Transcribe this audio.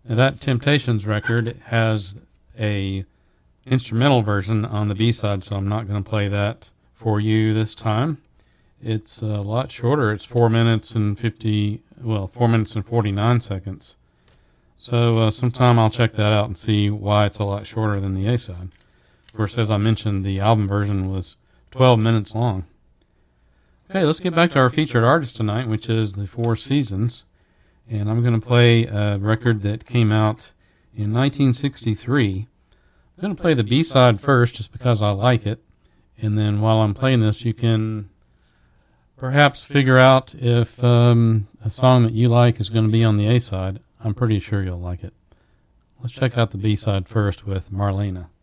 Now, that Temptations record has a instrumental version on the B-side, so I'm not going to play that for you this time. It's a lot shorter. It's 4 minutes and 49 seconds. So sometime I'll check that out and see why it's a lot shorter than the A-side. Of course, as I mentioned, the album version was 12 minutes long. Okay, let's get back to our featured artist tonight, which is the Four Seasons. And I'm going to play a record that came out in 1963. I'm going to play the B-side first just because I like it. And then while I'm playing this, you can perhaps figure out if a song that you like is going to be on the A-side. I'm pretty sure you'll like it. Let's check out the B-side first with Marlena.